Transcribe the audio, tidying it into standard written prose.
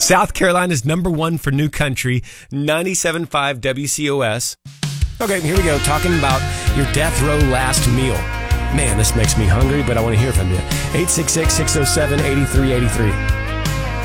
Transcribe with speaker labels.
Speaker 1: South Carolina's #1 for new country, 97.5 WCOS. Okay, here we go. Talking about your death row last meal. Man, this makes me hungry, but I want to hear from you. 866-607-8383.